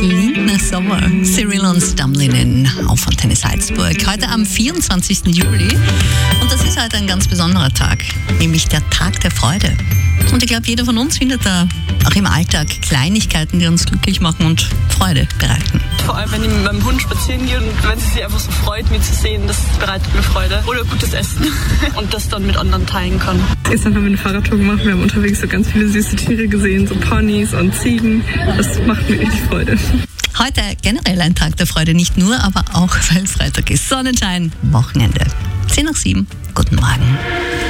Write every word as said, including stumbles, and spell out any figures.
klingt nach Sommer. Cyril und Stumblin' auf Antenne Salzburg. Heute am vierundzwanzigsten Juli. Und das ist heute ein ganz besonderer Tag, nämlich der Tag der Freude. Und ich glaube, jeder von uns findet da auch im Alltag Kleinigkeiten, die uns glücklich machen und Freude bereiten. Vor allem, wenn ich mit meinem Hund spazieren gehe und wenn sie sich einfach so freut, mich zu sehen, das bereitet mir Freude. Oder gutes Essen und das dann mit anderen teilen kann. Gestern haben wir eine Fahrradtour gemacht, wir haben unterwegs so ganz viele süße Tiere gesehen, so Ponys und Ziegen. Das macht mir richtig Freude. Heute generell ein Tag der Freude, nicht nur, aber auch, weil Freitag ist. Sonnenschein, Wochenende. zehn nach sieben, guten Morgen.